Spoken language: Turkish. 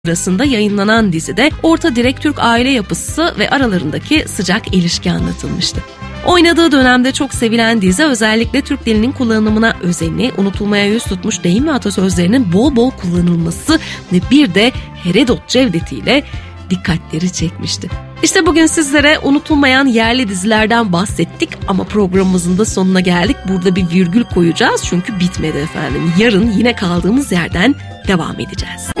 sırasında yayınlanan dizide orta direk Türk aile yapısı ve aralarındaki sıcak ilişki anlatılmıştı. Oynadığı dönemde çok sevilen dizi özellikle Türk dilinin kullanımına özenli, unutulmaya yüz tutmuş deyim ve atasözlerinin bol bol kullanılması ve bir de Herodot Cevdeti'yle dikkatleri çekmişti. İşte bugün sizlere unutulmayan yerli dizilerden bahsettik ama programımızın da sonuna geldik. Burada bir virgül koyacağız çünkü bitmedi efendim. Yarın yine kaldığımız yerden devam edeceğiz.